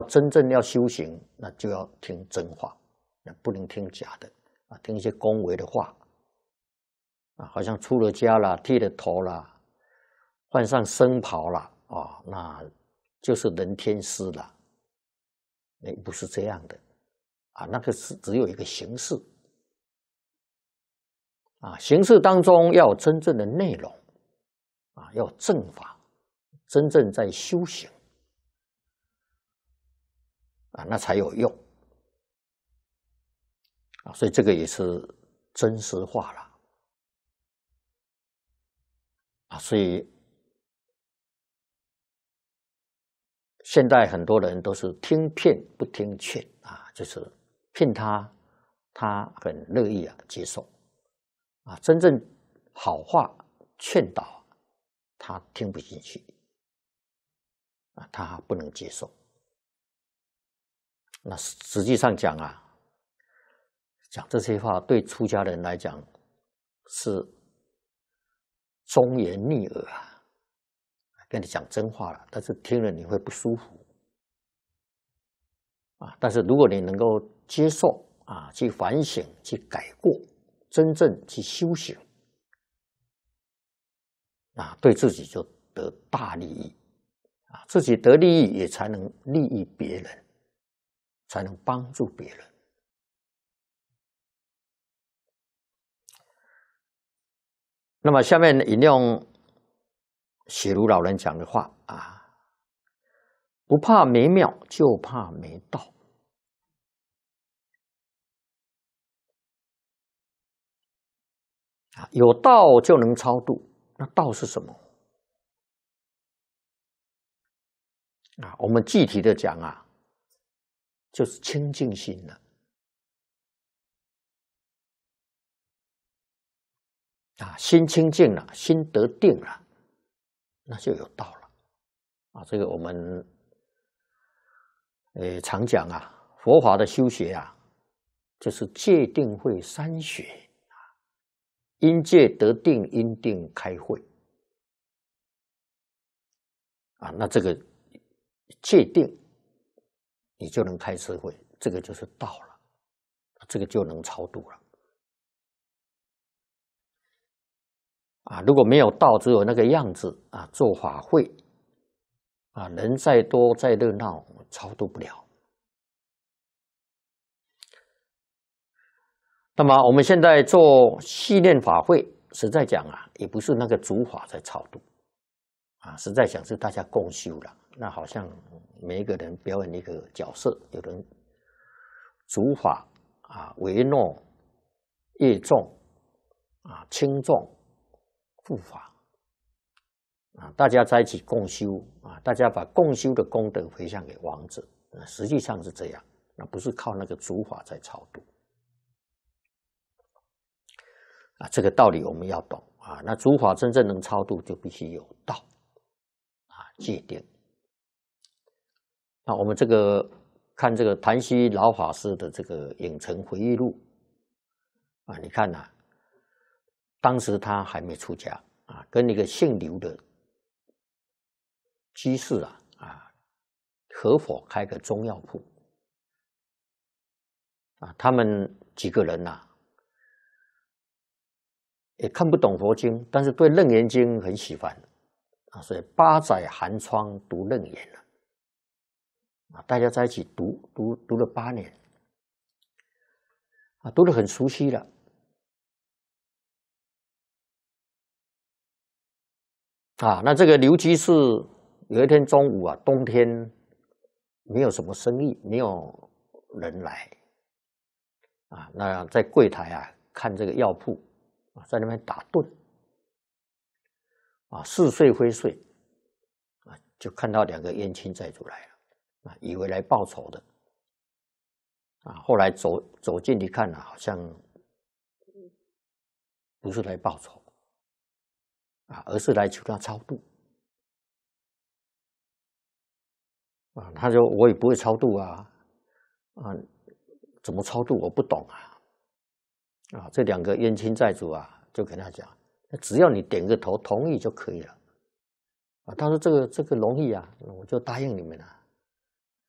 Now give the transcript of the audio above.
真正要修行，那就要听真话，不能听假的啊，听一些恭维的话啊，好像出了家了，剃了头了，换上僧袍了啊，那就是人天师了。不是这样的啊，那个是只有一个形式啊，形式当中要有真正的内容啊，要有正法，真正在修行啊，那才有用啊，所以这个也是真实化了啊，所以现在很多人都是听骗不听劝啊，就是骗他，他很乐意接受啊，真正好话劝导他听不进去啊，他不能接受。那实际上讲啊，讲这些话对出家人来讲是忠言逆耳啊。跟你讲真话了，但是听了你会不舒服啊。但是如果你能够接受啊，去反省、去改过，真正去修行啊，对自己就得大利益啊，自己得利益也才能利益别人，才能帮助别人。那么下面引用雪如老人讲的话啊，不怕没庙，就怕没道。啊，有道就能超度，那道是什么？啊，我们具体的讲啊，就是清净心了。啊，心清净了，心得定了，那就有道了。啊，这个我们常讲啊，佛法的修学啊，就是戒定慧三学啊，因戒得定，因定开慧啊。那这个戒定，你就能开智慧，这个就是道了，这个就能超度了。啊，如果没有道，只有那个样子啊，做法会啊，人再多再热闹，超度不了。那么我们现在做系念法会，实在讲啊，也不是那个主法在超度啊，实在讲是大家共修了。那好像每一个人表演一个角色，有人主法啊，唯诺、业重啊、轻重、护法啊，大家在一起共修啊，大家把共修的功德回向给亡者，实际上是这样，那不是靠那个主法在超度啊，这个道理我们要懂啊。那主法真正能超度，就必须有道啊，戒定。那我们这个看这个谭虚老法师的这个影城回忆录啊，你看呐，当时他还没出家啊，跟一个姓刘的居士啊合伙开个中药铺啊，他们几个人呐，也看不懂佛经，但是对《楞严经》很喜欢啊，所以8载寒窗读楞严了啊，大家在一起读了8年啊，读得很熟悉了啊。那这个刘居士有一天中午啊，冬天没有什么生意，没有人来啊，那在柜台啊看这个药铺啊，在那边打盹啊，似睡非睡啊，就看到2个冤亲债主来了啊，以为来报仇的啊，后来走近一看啊，好像不是来报仇啊，而是来求他超度啊。他说我也不会超度啊，怎么超度我不懂啊。这2个冤亲债主啊，就跟他讲，只要你点个头同意就可以了啊。他说这个容易啊，我就答应你们了。